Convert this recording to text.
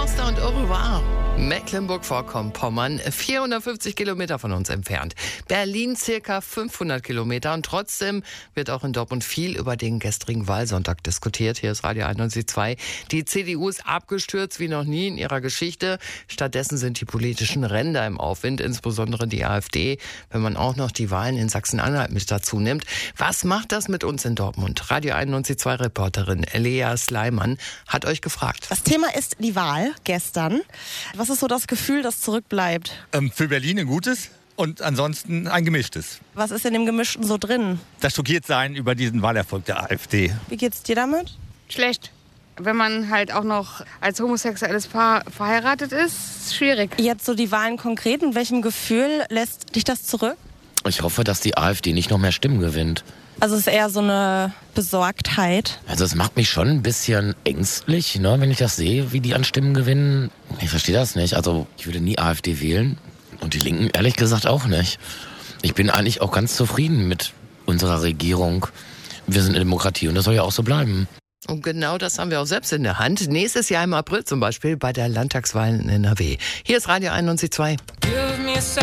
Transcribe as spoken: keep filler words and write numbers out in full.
Forster und Au revoir. Mecklenburg-Vorpommern, vierhundertfünfzig Kilometer von uns entfernt. Berlin circa fünfhundert Kilometer. Und trotzdem wird auch in Dortmund viel über den gestrigen Wahlsonntag diskutiert. Hier ist Radio einundneunzig Komma zwei. Die C D U ist abgestürzt wie noch nie in ihrer Geschichte. Stattdessen sind die politischen Ränder im Aufwind, insbesondere die AfD, wenn man auch noch die Wahlen in Sachsen-Anhalt mit dazu nimmt. Was macht das mit uns in Dortmund? Radio einundneunzig Komma zwei Reporterin Lea Sleiman hat euch gefragt. Das Thema ist die Wahl gestern. Was ist so das Gefühl, das zurückbleibt? Ähm, für Berlin ein gutes und ansonsten ein gemischtes. Was ist in dem Gemischten so drin? Das Schockiertsein über diesen Wahlerfolg der AfD. Wie geht's dir damit? Schlecht. Wenn man halt auch noch als homosexuelles Paar verheiratet ist, ist schwierig. Jetzt so die Wahlen konkret, mit welchem Gefühl lässt dich das zurück? Ich hoffe, dass die AfD nicht noch mehr Stimmen gewinnt. Also es ist eher so eine Besorgtheit. Also es macht mich schon ein bisschen ängstlich, ne, wenn ich das sehe, wie die an Stimmen gewinnen. Ich verstehe das nicht. Also ich würde nie AfD wählen und die Linken ehrlich gesagt auch nicht. Ich bin eigentlich auch ganz zufrieden mit unserer Regierung. Wir sind eine Demokratie und das soll ja auch so bleiben. Und genau das haben wir auch selbst in der Hand. Nächstes Jahr im April zum Beispiel bei der Landtagswahl in N R W. Hier ist Radio einundneunzig Komma zwei.